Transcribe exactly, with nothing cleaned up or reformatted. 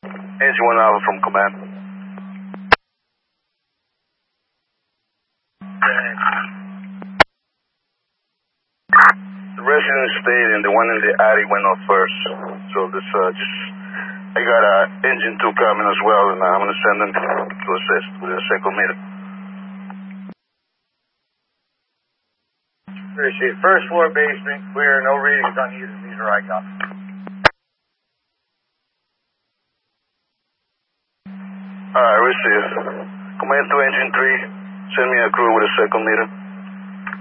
Engine one Alpha from command. The resident stayed and the one in the attic went off first. So this, uh, just, I got uh, engine two coming as well, and I'm going to send them to assist with a second meter. Appreciate it. First floor basement, clear, no readings on either meter I got. Alright, receive. Command to engine three, send me a crew with a second meter.